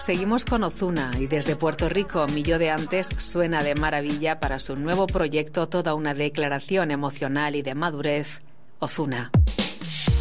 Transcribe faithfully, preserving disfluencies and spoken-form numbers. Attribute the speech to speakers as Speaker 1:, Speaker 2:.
Speaker 1: Seguimos con Ozuna y desde Puerto Rico, mi yo de antes suena de maravilla para su nuevo proyecto, toda una declaración emocional y de madurez, Ozuna.